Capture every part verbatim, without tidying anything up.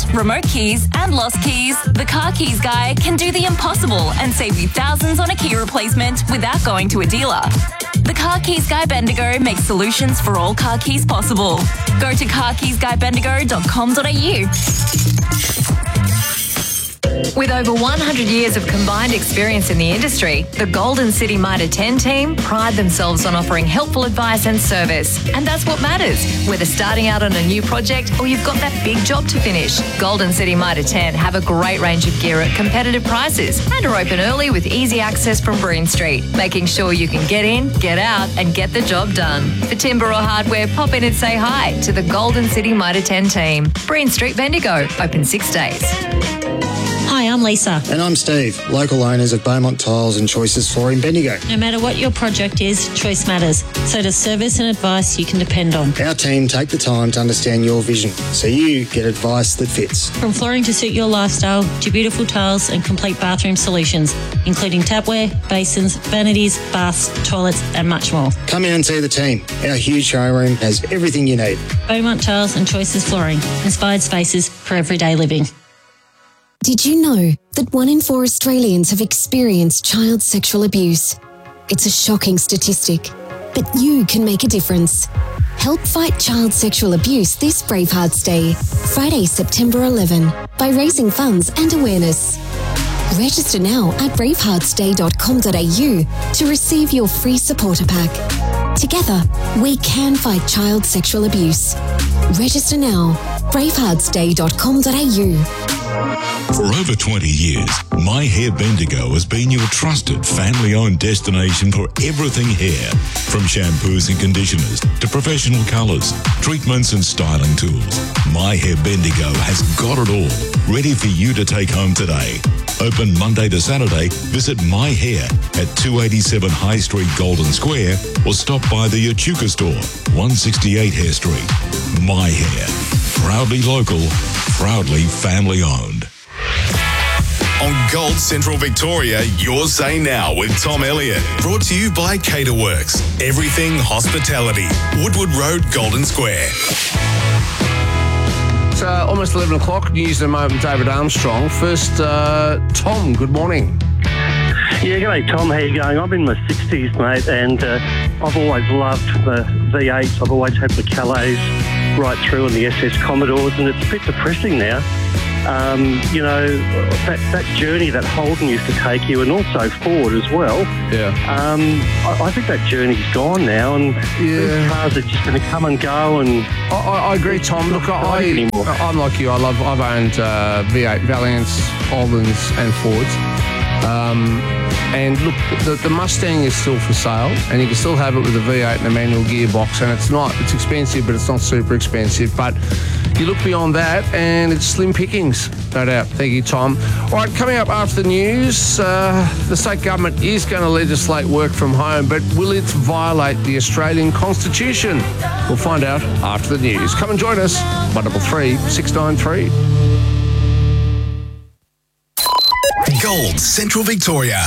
remote keys and lost keys, the Car Keys Guy can do the impossible and save you thousands on a key replacement without going to a dealer. The Car Keys Guy Bendigo makes solutions for all car keys possible. Go to car keys guy bendigo dot com dot a u. With over one hundred years of combined experience in the industry, the Golden City Mitre ten team pride themselves on offering helpful advice and service. And that's what matters, whether starting out on a new project or you've got that big job to finish. Golden City Mitre ten have a great range of gear at competitive prices and are open early with easy access from Breen Street, making sure you can get in, get out and get the job done. For timber or hardware, pop in and say hi to the Golden City Mitre ten team. Breen Street Bendigo, open six days. Hi, I'm Lisa. And I'm Steve, local owners of Beaumont Tiles and Choices Flooring Bendigo. No matter what your project is, choice matters. So does service and advice you can depend on. Our team take the time to understand your vision, so you get advice that fits. From flooring to suit your lifestyle, to beautiful tiles and complete bathroom solutions, including tapware, basins, vanities, baths, toilets and much more. Come in and see the team. Our huge showroom has everything you need. Beaumont Tiles and Choices Flooring. Inspired spaces for everyday living. Did you know that one in four Australians have experienced child sexual abuse? It's a shocking statistic, but you can make a difference. Help fight child sexual abuse this Bravehearts Day, Friday, September eleventh, by raising funds and awareness. Register now at bravehearts day dot com dot a u to receive your free supporter pack. Together, we can fight child sexual abuse. Register now, bravehearts day dot com dot a u. For over twenty years, My Hair Bendigo has been your trusted family-owned destination for everything hair, from shampoos and conditioners to professional colours, treatments and styling tools. My Hair Bendigo has got it all, ready for you to take home today. Open Monday to Saturday, visit My Hair at two eighty-seven High Street, Golden Square, or stop by the Echuca store, one sixty-eight Hare Street. My Hair, proudly local, proudly family-owned. On Gold Central Victoria, your Say Now with Tom Elliott. Brought to you by Caterworks. Everything hospitality. Woodward Road, Golden Square. It's uh, almost eleven o'clock. News in a moment with David Armstrong. First, uh, Tom, good morning. Yeah, g'day Tom, how you going? I'm in my sixties, mate, and uh, I've always loved the V eights. I've always had the Calais right through and the S S Commodores, and it's a bit depressing now. Um, you know, that, that journey that Holden used to take you, and also Ford as well. Yeah. Um, I, I think that journey's gone now, and Yeah. cars are just going to come and go. And I, I, I agree, Tom. Look, I, I, I'm like you. I love. I've owned uh, V eight Valiants, Holdens, and Fords. Um, and look, the, the Mustang is still for sale, and you can still have it with a V eight and a manual gearbox, and it's not, it's expensive, but it's not super expensive. But you look beyond that, and it's slim pickings, no doubt. Thank you, Tom. All right, coming up after the news, uh, the state government is going to legislate work from home, but will it violate the Australian Constitution? We'll find out after the news. Come and join us, one double three six nine three. Gold Central Victoria.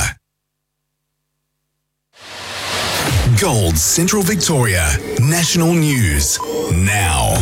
Gold Central Victoria. National News. Now.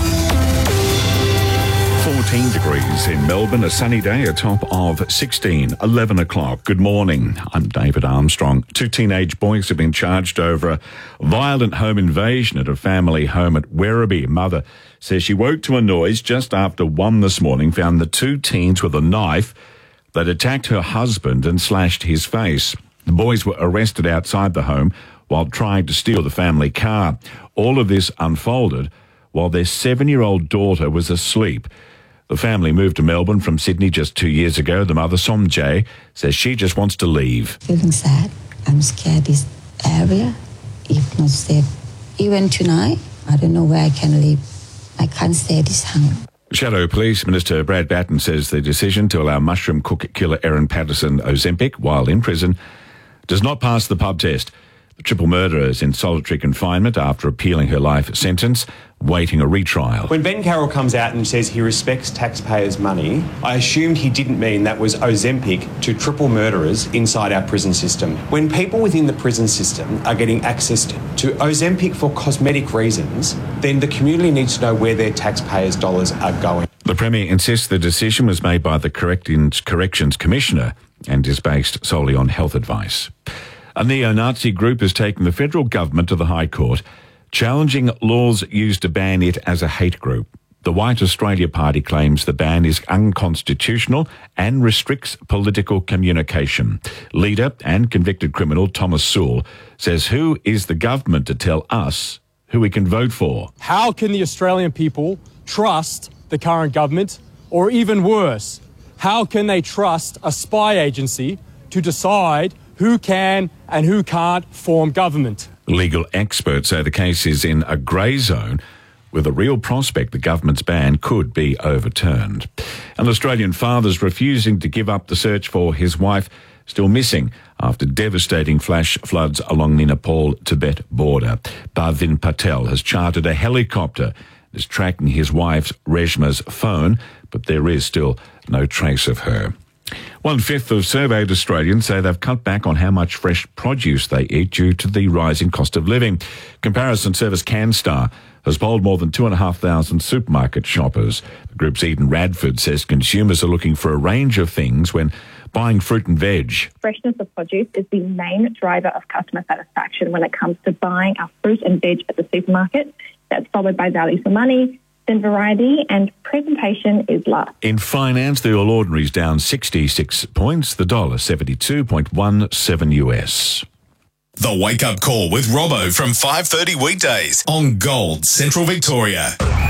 fourteen degrees in Melbourne, a sunny day, a top of sixteen, eleven o'clock. Good morning, I'm David Armstrong. Two teenage boys have been charged over a violent home invasion at a family home at Werribee. Mother says she woke to a noise just after one this morning, found the two teens with a knife that attacked her husband and slashed his face. The boys were arrested outside the home while trying to steal the family car. All of this unfolded while their seven-year-old daughter was asleep. The family moved to Melbourne from Sydney just two years ago. The mother, Somjay, says she just wants to leave. Feeling sad. I'm scared this area, if not safe. Even tonight, I don't know where I can live. I can't stay this hungry. Shadow Police Minister Brad Batten says the decision to allow mushroom cook killer Erin Patterson Ozempic while in prison does not pass the pub test. The triple murderer is in solitary confinement after appealing her life sentence, waiting a retrial. When Ben Carroll comes out and says he respects taxpayers' money, I assumed he didn't mean that was Ozempic to triple murderers inside our prison system. When people within the prison system are getting access to Ozempic for cosmetic reasons, then the community needs to know where their taxpayers' dollars are going. The Premier insists the decision was made by the Corrections Commissioner and is based solely on health advice. A neo-Nazi group has taken the federal government to the High Court, challenging laws used to ban it as a hate group. The White Australia Party claims the ban is unconstitutional and restricts political communication. Leader and convicted criminal Thomas Sewell says, who is the government to tell us who we can vote for? How can the Australian people trust the current government, or even worse, how can they trust a spy agency to decide who can and who can't form government? Legal experts say the case is in a grey zone with a real prospect the government's ban could be overturned. An Australian father's refusing to give up the search for his wife still missing after devastating flash floods along the Nepal-Tibet border. Bhavin Patel has chartered a helicopter is tracking his wife's Reshma's phone, but there is still no trace of her. One-fifth of surveyed Australians say they've cut back on how much fresh produce they eat due to the rising cost of living. Comparison service CanStar has polled more than two and a half thousand supermarket shoppers. The group's Eden Radford says consumers are looking for a range of things when buying fruit and veg. Freshness of produce is the main driver of customer satisfaction when it comes to buying our fruit and veg at the supermarket. That's followed by value for money, then variety, and presentation is last. In finance, the All Ordinary's down sixty-six points, the dollar seventy-two point one seven U S. The Wake Up Call with Robbo from five thirty weekdays on Gold Central Victoria.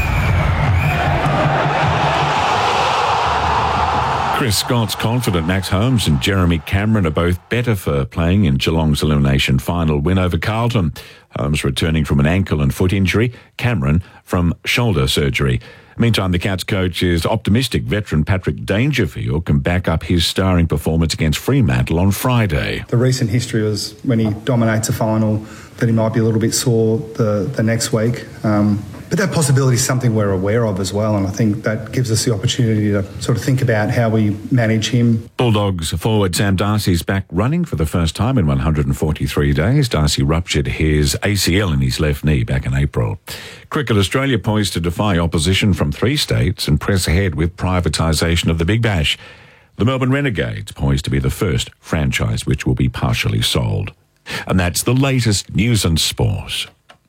Chris Scott's confident Max Holmes and Jeremy Cameron are both better for playing in Geelong's elimination final win over Carlton. Holmes returning from an ankle and foot injury, Cameron from shoulder surgery. Meantime, the Cats coach is optimistic veteran Patrick Dangerfield can back up his starring performance against Fremantle on Friday. The recent history was when he dominates a final that he might be a little bit sore the, the next week. Um, but that possibility is something we're aware of as well, and I think that gives us the opportunity to sort of think about how we manage him. Bulldogs forward Sam Darcy's back running for the first time in one hundred forty-three days. Darcy ruptured his A C L in his left knee back in April. Cricket Australia poised to defy opposition from three states and press ahead with privatisation of the Big Bash. The Melbourne Renegades poised to be the first franchise which will be partially sold. And that's the latest news and sport.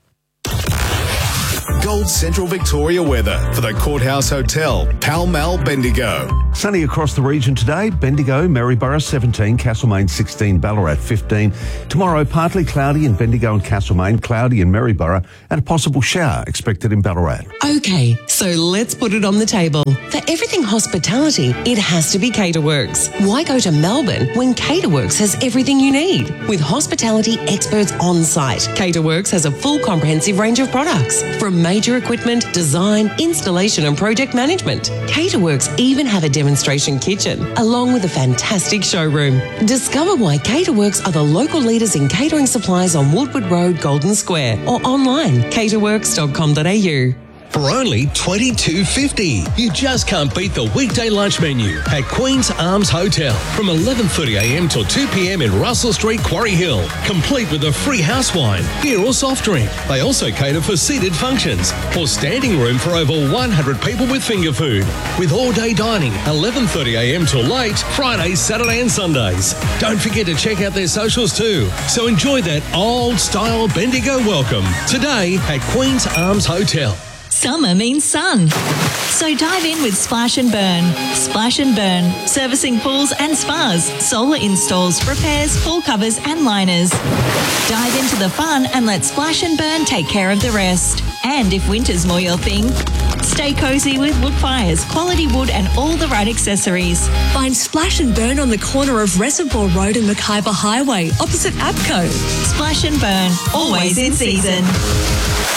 Gold Central Victoria weather for the Courthouse Hotel, Pall Mall, Bendigo. Sunny across the region today. Bendigo, Maryborough seventeen, Castlemaine sixteen, Ballarat fifteen. Tomorrow, partly cloudy in Bendigo and Castlemaine, cloudy in Maryborough, and a possible shower expected in Ballarat. Okay, so let's put it on the table. For everything hospitality, it has to be Caterworks. Why go to Melbourne when Caterworks has everything you need? With hospitality experts on site, Caterworks has a full comprehensive range of products, from major equipment, design, installation and project management. Caterworks even have a demonstration kitchen, along with a fantastic showroom. Discover why Caterworks are the local leaders in catering supplies on Woodward Road, Golden Square, or online, caterworks dot com dot a u. For only twenty-two fifty. You just can't beat the weekday lunch menu at Queen's Arms Hotel from eleven thirty a m till two p m in Russell Street, Quarry Hill. Complete with a free house wine, beer or soft drink. They also cater for seated functions or standing room for over one hundred people with finger food. With all-day dining, eleven thirty a m till late, Fridays, Saturday and Sundays. Don't forget to check out their socials too. So enjoy that old-style Bendigo welcome today at Queen's Arms Hotel. Summer means sun. So dive in with Splash and Burn. Splash and Burn, servicing pools and spas, solar installs, repairs, pool covers and liners. Dive into the fun and let Splash and Burn take care of the rest. And if winter's more your thing, stay cozy with wood fires, quality wood and all the right accessories. Find Splash and Burn on the corner of Reservoir Road and Mackay Highway, opposite APCO. Splash and Burn, always in season.